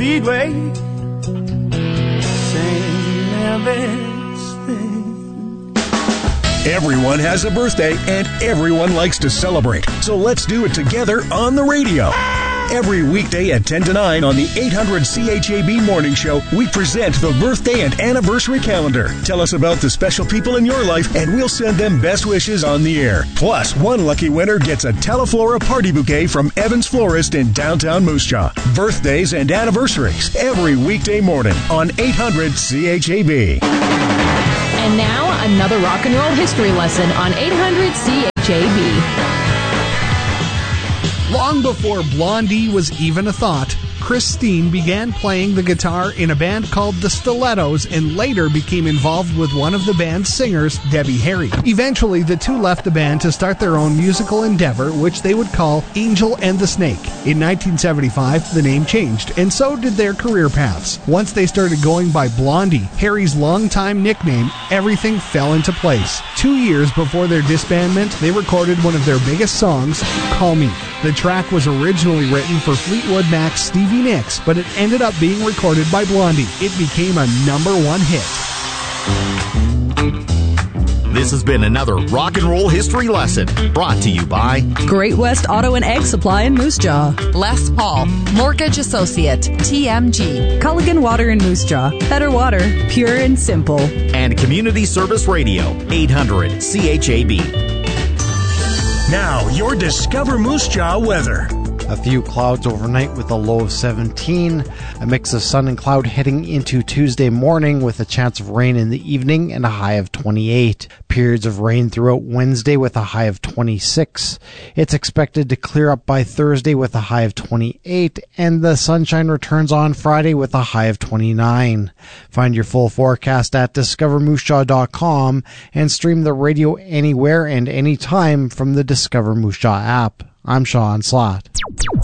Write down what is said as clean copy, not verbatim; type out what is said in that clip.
Speedway. St. Elvis. Everyone has a birthday and everyone likes to celebrate. So let's do it together on the radio. Every weekday at 10 to 9 on the 800 CHAB Morning Show, we present the birthday and anniversary calendar. Tell us about the special people in your life, and we'll send them best wishes on the air. Plus, one lucky winner gets a Teleflora party bouquet from Evans Florist in downtown Moose Jaw. Birthdays and anniversaries every weekday morning on 800 CHAB. And now, another rock and roll history lesson on 800 CHAB. Long before Blondie was even a thought, Christine began playing the guitar in a band called the Stilettos and later became involved with one of the band's singers, Debbie Harry. Eventually, the two left the band to start their own musical endeavor, which they would call Angel and the Snake. In 1975, the name changed, and so did their career paths. Once they started going by Blondie, Harry's longtime nickname, everything fell into place. 2 years before their disbandment, they recorded one of their biggest songs, Call Me. The track was originally written for Fleetwood Mac's Stevie Nicks, but it ended up being recorded by Blondie. It became a #1 hit. This has been another Rock and Roll History Lesson brought to you by Great West Auto and Egg Supply in Moose Jaw, Les Paul, Mortgage Associate, TMG, Culligan Water in Moose Jaw, better water, pure and simple, and Community Service Radio, 800 CHAB. Now, your Discover Moose Jaw weather. A few clouds overnight with a low of 17. A mix of sun and cloud heading into Tuesday morning with a chance of rain in the evening and a high of 28. Periods of rain throughout Wednesday with a high of 26. It's expected to clear up by Thursday with a high of 28. And the sunshine returns on Friday with a high of 29. Find your full forecast at discovermoosejaw.com and stream the radio anywhere and anytime from the Discover Moose Jaw app. I'm Sean Slott.